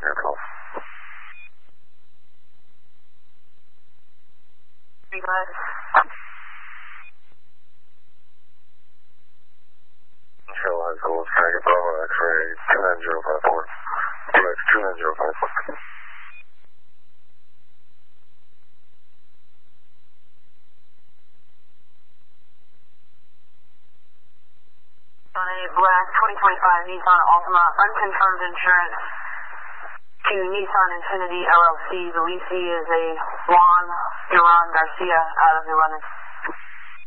Airfield. Go ahead. Trail line Gold Tiger Bravo X-ray 29054. QX 29054. On a black 2025 Nissan Altima, unconfirmed insurance to Nissan Infinity LLC. The leasee is a Juan Duran Garcia out of New London.